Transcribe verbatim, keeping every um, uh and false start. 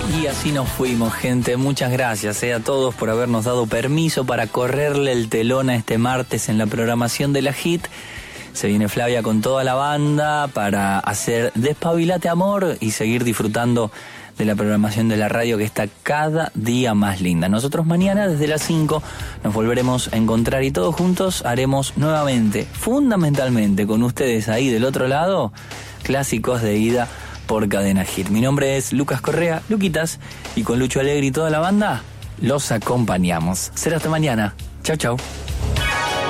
Y así nos fuimos, gente. Muchas gracias eh, a todos por habernos dado permiso para correrle el telón a este martes en la programación de la Hit. Se viene Flavia con toda la banda para hacer Despabilate Amor y seguir disfrutando de la programación de la radio, que está cada día más linda. Nosotros mañana desde las cinco nos volveremos a encontrar y todos juntos haremos nuevamente, fundamentalmente con ustedes ahí del otro lado, clásicos de ida por Cadena Hit. Mi nombre es Lucas Correa, Luquitas, y con Lucho Alegre y toda la banda los acompañamos. Será hasta mañana. Chau, chau.